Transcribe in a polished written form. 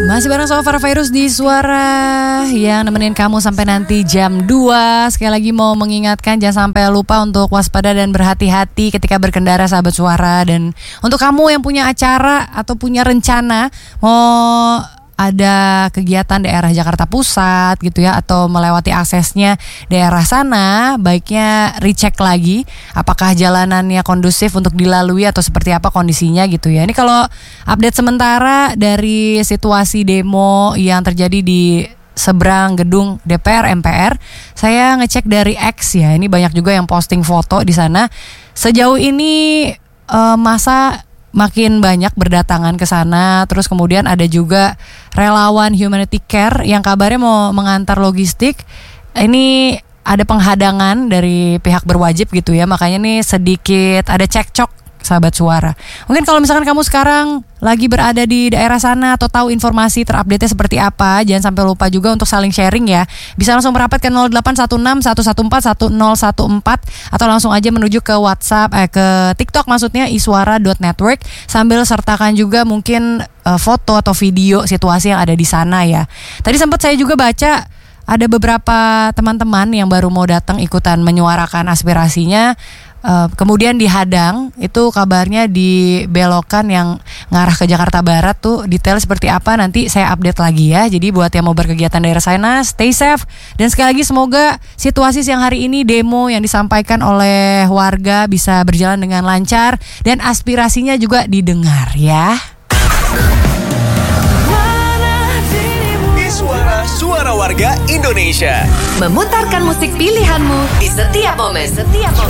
Masih bareng sama Farah Fairuz di Suara yang nemenin kamu sampai nanti jam 2. Sekali lagi mau mengingatkan jangan sampai lupa untuk waspada dan berhati-hati ketika berkendara sahabat Suara. Dan untuk kamu yang punya acara atau punya rencana mau ada kegiatan daerah Jakarta Pusat gitu ya, atau melewati aksesnya daerah sana, baiknya recheck lagi apakah jalanannya kondusif untuk dilalui atau seperti apa kondisinya gitu ya. Ini kalau update sementara dari situasi demo yang terjadi di seberang gedung DPR MPR, saya ngecek dari X ya, ini banyak juga yang posting foto di sana. Sejauh ini masa makin banyak berdatangan ke sana. Terus kemudian ada juga relawan Humanity Care yang kabarnya mau mengantar logistik. Ini ada penghadangan dari pihak berwajib gitu ya. Makanya nih sedikit ada cekcok sahabat Suara. Mungkin kalau misalkan kamu sekarang lagi berada di daerah sana atau tahu informasi terupdate-nya seperti apa, jangan sampai lupa juga untuk saling sharing ya. Bisa langsung merapat ke 0816 114 1014 atau langsung aja menuju ke WhatsApp ke TikTok maksudnya iswara.network sambil sertakan juga mungkin foto atau video situasi yang ada di sana ya. Tadi sempat saya juga baca ada beberapa teman-teman yang baru mau datang ikutan menyuarakan aspirasinya. Kemudian dihadang, itu kabarnya di belokan yang ngarah ke Jakarta Barat tuh. Detail seperti apa nanti saya update lagi ya. Jadi buat yang mau berkegiatan daerah sana, stay safe. Dan sekali lagi semoga situasi siang hari ini demo yang disampaikan oleh warga bisa berjalan dengan lancar dan aspirasinya juga didengar ya. Suara warga Indonesia, memutarkan musik pilihanmu di setiap momen.